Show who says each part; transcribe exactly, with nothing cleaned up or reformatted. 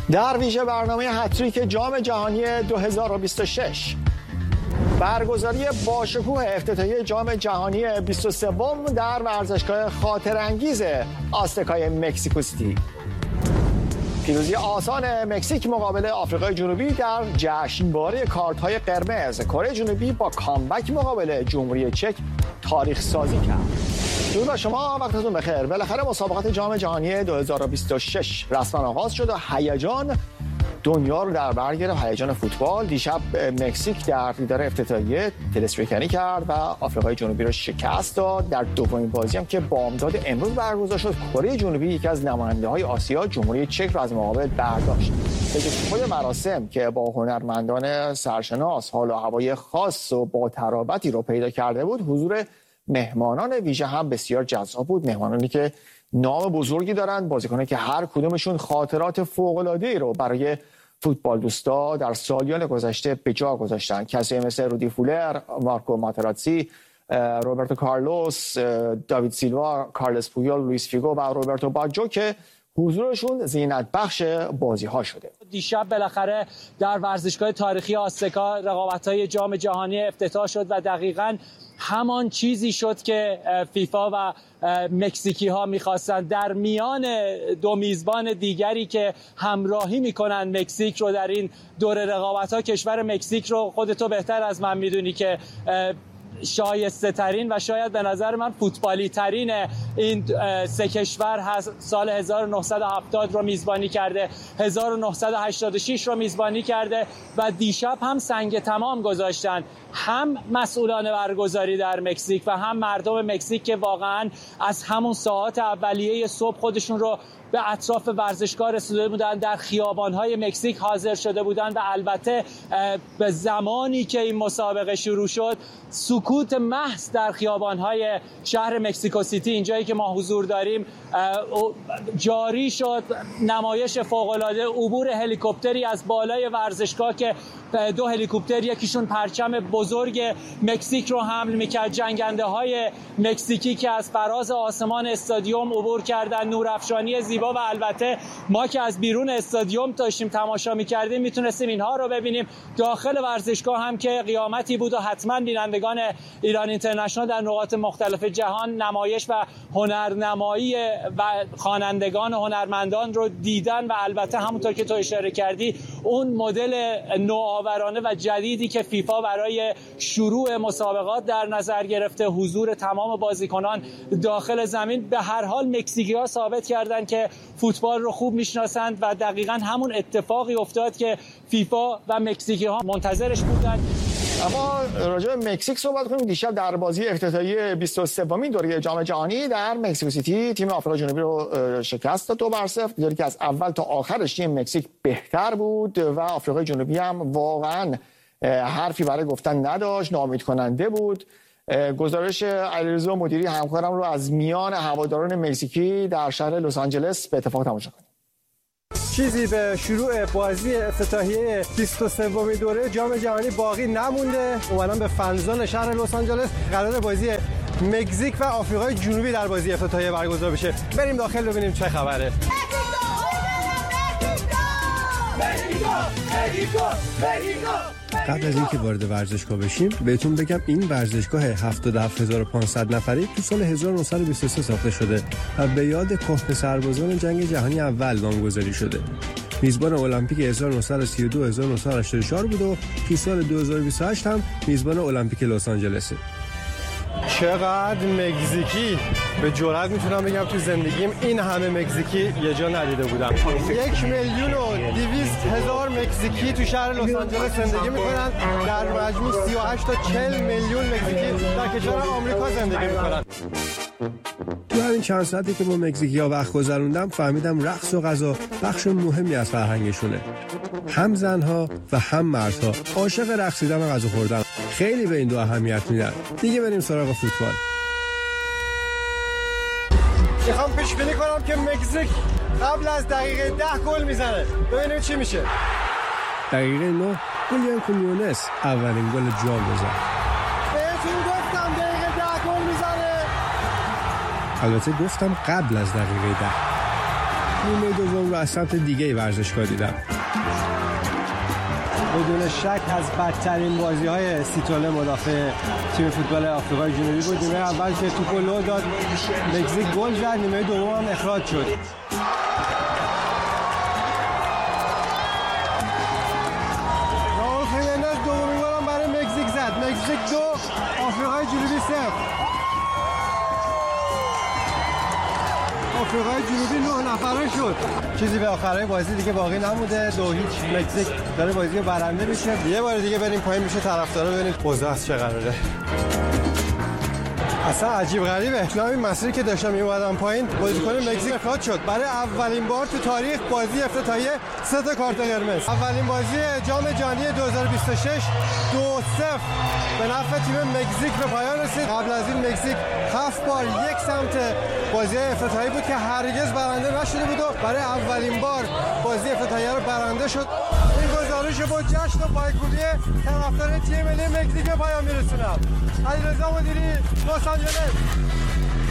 Speaker 1: در ویژه برنامه هتریک جام جهانی دو هزار و بیست و شش، برگزاری باشکوه افتتاحیه جام جهانی بیست و سه در ورزشگاه خاطرانگیز آزتکای مکزیکو سیتی، پیروزی آسان مکزیک مقابل آفریقای جنوبی در جشنواره کارت‌های قرمز، کره جنوبی با کامبک مقابل جمهوری چک تاریخ سازی کرد. درود بر شما، وقتتون بخیر. بالاخره مسابقات جام جهانی دو هزار و بیست و شش رسما آغاز شد و هیجان دنیا رو در بر گرفت. هیجان فوتبال. دیشب مکزیک در دیدار افتتاحیه تلسپیکنی کرد و آفریقای جنوبی رو شکست داد. در دومین بازی هم که بامداد امروز برگزار شد، کره جنوبی یکی از نماینده‌های آسیا جمهوری چک رو از مقابل برداشت. به خود مراسم که با هنرمندان سرشناس حال و هوای خاص و با ترابطی رو پیدا کرده بود، حضور مهمانان ویژه هم بسیار جذاب بود. مهمانانی که نام بزرگی دارند، بازیکنانی که هر کدومشون خاطرات فوق‌العاده‌ای رو برای فوتبال دوستا در سالیان گذشته به جا گذاشتن. کسی مثل رودی فولر، مارکو ماتراتزی، روبرتو کارلوس، داوید سیلوا، کارلس پویول، لوئیس فیگو و روبرتو باجو که حضورشون زینت بخش بازی ها شده.
Speaker 2: دیشب بالاخره در ورزشگاه تاریخی آزتکا رقابت‌های جام جهانی افتتاح شد و دقیقاً همان چیزی شد که فیفا و مکزیکی ها میخواستن. در میان دو میزبان دیگری که همراهی میکنن مکزیک رو در این دور رقابت ها، کشور مکزیک رو خودتو بهتر از من میدونی که شایسته ترین و شاید به نظر من فوتبالی ترین این سه کشور هست. سال هزار و نهصد و هفتاد رو میزبانی کرده، هزار و نهصد و هشتاد و شش رو میزبانی کرده و دیشب هم سنگ تمام گذاشتن، هم مسئولان برگزاری در مکزیک و هم مردم مکزیک که واقعا از همون ساعات اولیه صبح خودشون رو به اطراف ورزشگاه رسیده بودن، در خیابان‌های مکزیک حاضر شده بودن و البته به زمانی که این مسابقه شروع شد سکوت محض در خیابان‌های شهر مکزیکو سیتی، اینجایی که ما حضور داریم، جاری شد. نمایش فوق‌العاده، عبور هلیکوپتری از بالای ورزشگاه که دو هلیکوپتر، یکیشون پرچم بزرگ مکزیک رو حمل می‌کرد، جنگنده‌های مکزیکی که از فراز آسمان استادیوم عبور کردن، نورافشانی زیبا و البته ما که از بیرون استادیوم داشتیم تماشا می‌کردیم میتونستیم اینها رو ببینیم. داخل ورزشگاه هم که قیامتی بود و حتما بینندگان ایران اینترنشنال در نقاط مختلف جهان نمایش و هنرنمایی و خوانندگان و هنرمندان رو دیدن و البته همونطور که تو اشاره کردی اون مدل نوآورانه و جدیدی که فیفا برای شروع مسابقات در نظر گرفته، حضور تمام بازیکنان داخل زمین. به هر حال مکزیکی‌ها ثابت کردن که فوتبال رو خوب میشناسند و دقیقاً همون اتفاقی افتاد که فیفا و مکزیکی‌ها منتظرش بودن.
Speaker 1: اما راجع به مکزیک صحبت کنیم. دیشب در بازی افتتاحیه بیست و سومین دوره جام جهانی در مکزیکو سیتی تیم آفریقای جنوبی رو شکست داد دو بر صفر. دیداری که از اول تا آخرش تیم مکزیک بهتر بود و آفریقای جنوبی هم واقعاً حرفی برای گفتن نداشت، ناامید کننده بود. گزارش علیرضا مدیری همکارم رو از میان هواداران مکزیکی در شهر لس آنجلس به اتفاق تماشا کنیم.
Speaker 3: چیزی به شروع بازی افتتاحیه بیست و سومین دوره جام جهانی باقی نمونده. اومدن به فنزون شهر لس آنجلس، قرار بازی مکزیک و آفریقای جنوبی در بازی افتتاحیه برگزار بشه. بریم داخل ببینیم چه خبره.
Speaker 4: قبل از اینکه وارد ورزشگاه بشیم بهتون بگم این ورزشگاه هفتاد و هفت هزار و پانصد نفری تو سال هزار و نهصد و بیست و سه ساخته شده و به یاد کهنه سربازان جنگ جهانی اول نامگذاری شده. میزبان المپیک هزار و نهصد و سی و دو هزار و نهصد و هشتاد و چهار بود و تو سال دو هزار و بیست و هشت هم میزبان المپیک لس آنجلسه.
Speaker 3: چقدر مکزیکی! به جرئت میتونم بگم تو زندگیم این همه مکزیکی یه جا ندیده بودم. یک میلیون و دویست هزار مکزیکی تو شهر لس آنجلس زندگی میکنن. در مجموع سی و هشت تا چهل میلیون مکزیکی در کشور آمریکا زندگی میکنن.
Speaker 4: تو همین چند ساعتی که با مکزیکی‌ها وقت گذروندم فهمیدم رقص و غذا بخش مهمی از فرهنگشونه. هم زنها و هم مردها عاشق رقصیدن و غذا خوردن. خیلی به این دو اهمیت میدن. دیگه بریم سراغ فوتبال.
Speaker 3: میخوام پیش بینی کنم که مکزیک قبل از دقیقه ده گل میزنه. ببینیم چی میشه.
Speaker 4: دقیقه نه گولیان کومیونس اولین گل جام بزنه.
Speaker 3: بهتون گفتم دقیقه ده گل میزنه.
Speaker 4: البته گفتم قبل از دقیقه ده. نیمه دوم رو از سمت دیگه ورزشگاه دیدم.
Speaker 3: بدون شک از بدترین بازی‌های سیتوله مدافع تیم فوتبال آفریقای جنوبی بود. نیمه اول که توپو لو داد مکزیک گل زد، نیمه دوم هم اخراج شد. راول خیمنز دومین گل هم برای مکزیک زد. مکزیک دو آفریقای جنوبی صفر. آفریقای جنوبی نه نفره شد. چیزی به آخرای بازی دیگه باقی نموده. دو هیچ مکزیک داره بازی رو برنده میشه. یه بار دیگه بریم پایین میشه طرفدارا ببینید اوضاع چه قراره. اصلا عجیب غریبه. تو همین مسیری که داشتم میومدم پایین بازیکن مکزیک اخراج شد. برای اولین بار تو تاریخ بازی افتتاحیه سه تا کارت قرمز. اولین بازی جام جهانی دو هزار و بیست و شش دو صفر به نفع تیم مکزیک به پایان رسید. قبل از این مکزیک هفت بار یک سمت بازی افتتاحیه بود که هرگز برنده نشده بود و برای اولین بار بازی افتتاحیه رو برنده شد. این گزارش با جشن و پایکوبی طرفدار تیم ملی مکزیک به پایان میرسونم. علیرضا مدیری، لس آنجلس.